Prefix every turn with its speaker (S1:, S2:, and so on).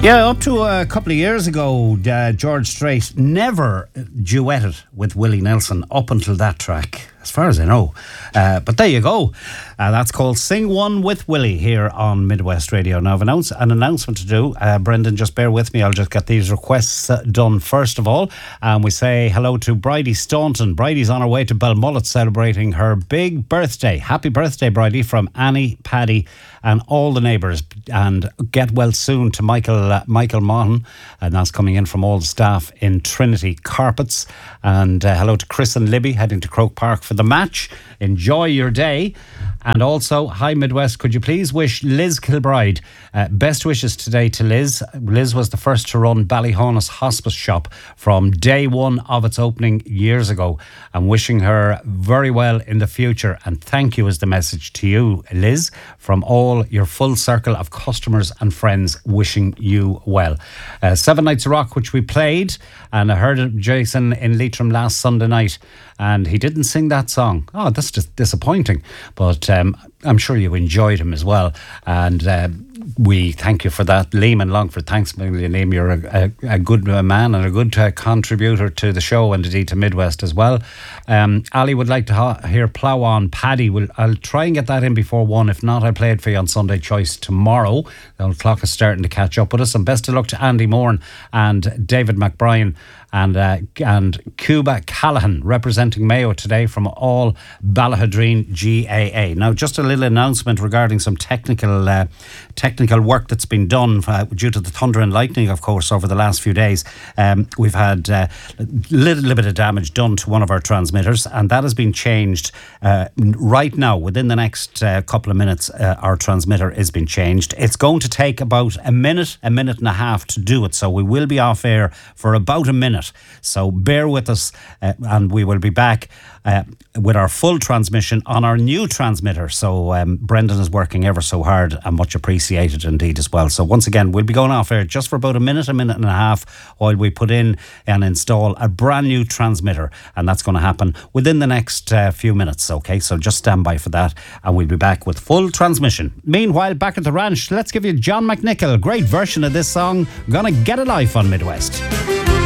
S1: Yeah, up to a couple of years ago, George Strait never duetted with Willie Nelson up until that track, as far as I know. But there you go. That's called Sing One with Willie here on Midwest Radio. Now, I've an announcement to do. Brendan, just bear with me. I'll just get these requests done first of all. We say hello to Bridie Staunton. Bridie's on her way to Belmullet celebrating her big birthday. Happy birthday, Bridie, from Annie, Paddy and all the neighbours. And get well soon to Michael Mahon. And that's coming in from all the staff in Trinity Carpets. And hello to Chris and Libby heading to Croke Park for the match. Enjoy your day. And also, hi Midwest, could you please wish Liz Kilbride best wishes today to Liz. Liz was the first to run Ballyhonus Hospice Shop from day one of its opening years ago. I'm wishing her very well in the future, and thank you is the message to you, Liz, from all your full circle of customers and friends wishing you well. 7 Nights of Rock, which we played, and I heard Jason in Leitrim last Sunday night, and he didn't sing that song. Oh, that's just disappointing. But I'm sure you enjoyed him as well. And we thank you for that. Liam in Longford, thanks million, Liam. You're a good man and a good contributor to the show and indeed to Midwest as well. Ali would like to hear Plough On. Paddy, I'll try and get that in before 1. If not, I'll play it for you on Sunday Choice tomorrow. The clock is starting to catch up with us. And best of luck to Andy Moran and David McBrien and Cuba Callahan representing Mayo today from all Ballahadreen GAA. Now, just a little announcement regarding some technical work that's been done due to the thunder and lightning, of course, over the last few days. We've had a little bit of damage done to one of our transmitters, and that has been changed right now. Within the next couple of minutes, our transmitter has been changed. It's going to take about a minute and a half to do it, so we will be off air for about a minute. So bear with us, and we will be back with our full transmission on our new transmitter. So Brendan is working ever so hard, and much appreciated indeed as well. So once again, we'll be going off air just for about a minute and a half while we put in and install a brand new transmitter, and that's going to happen within the next few minutes. Okay, so just stand by for that, and we'll be back with full transmission. Meanwhile, back at the ranch, let's give you John McNichol, great version of this song, Gonna Get a Life on Midwest.